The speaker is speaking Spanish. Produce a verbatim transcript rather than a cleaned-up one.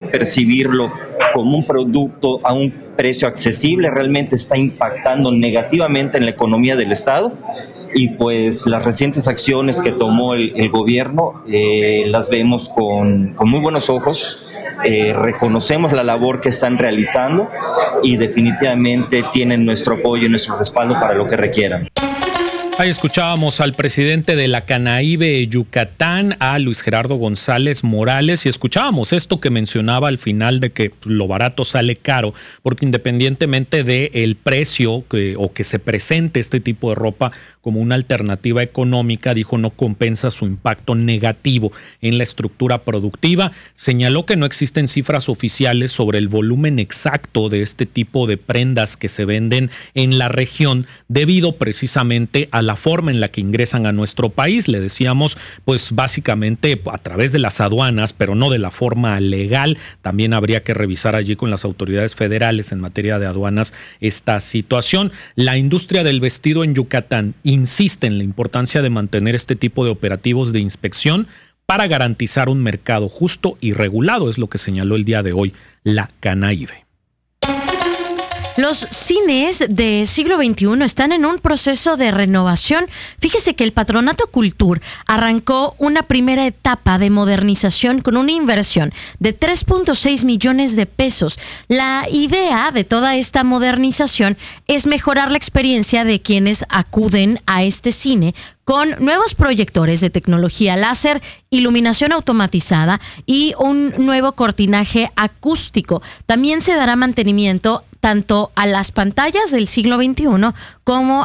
percibirlo como un producto a un precio accesible, realmente está impactando negativamente en la economía del Estado. Y pues las recientes acciones que tomó el, el gobierno eh, las vemos con, con muy buenos ojos, eh, reconocemos la labor que están realizando y definitivamente tienen nuestro apoyo y nuestro respaldo para lo que requieran. Ahí escuchábamos al presidente de la Canaíbe Yucatán, a Luis Gerardo González Morales, y escuchábamos esto que mencionaba al final de que lo barato sale caro, porque independientemente del precio que, o que se presente este tipo de ropa como una alternativa económica, dijo no compensa su impacto negativo en la estructura productiva. Señaló que no existen cifras oficiales sobre el volumen exacto de este tipo de prendas que se venden en la región, debido precisamente a la forma en la que ingresan a nuestro país. Le decíamos, pues básicamente a través de las aduanas, pero no de la forma legal. También habría que revisar allí con las autoridades federales en materia de aduanas esta situación. La industria del vestido en Yucatán insiste en la importancia de mantener este tipo de operativos de inspección para garantizar un mercado justo y regulado, es lo que señaló el día de hoy la Canaíbe. Los cines de siglo veintiuno están en un proceso de renovación. Fíjese que el Patronato Cultur arrancó una primera etapa de modernización con una inversión de tres punto seis millones de pesos. La idea de toda esta modernización es mejorar la experiencia de quienes acuden a este cine con nuevos proyectores de tecnología láser, iluminación automatizada y un nuevo cortinaje acústico. También se dará mantenimiento tanto a las pantallas del siglo veintiuno como